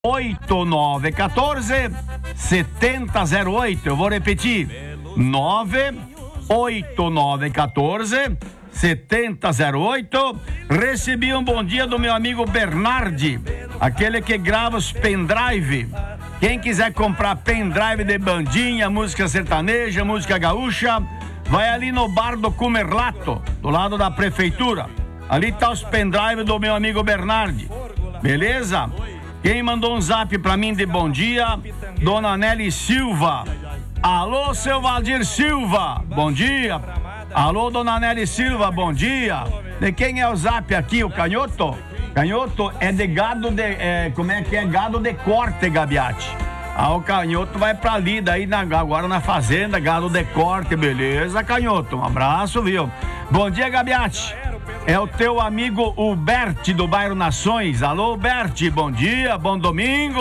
8914-7008. Eu vou repetir: 98914-7008. Recebi um bom dia do meu amigo Bernardi, aquele que grava os pendrive. Quem quiser comprar pendrive de bandinha, música sertaneja, música gaúcha, vai ali no bar do Cumerlato, do lado da prefeitura. Ali tá os pendrive do meu amigo Bernardi. Beleza? Quem mandou um zap pra mim de bom dia? Dona Nelly Silva. Alô, seu Valdir Silva, bom dia. Alô, Dona Nelly Silva, bom dia. De quem é o zap aqui, o Canhoto? Canhoto é de gado de... como é que é? Gado de corte, Gabiati. O Canhoto vai pra ali, daí agora na fazenda, gado de corte, beleza, Canhoto? Um abraço, viu? Bom dia, Gabiati. É o teu amigo Huberti do bairro Nações. Alô, Huberti, bom dia, bom domingo.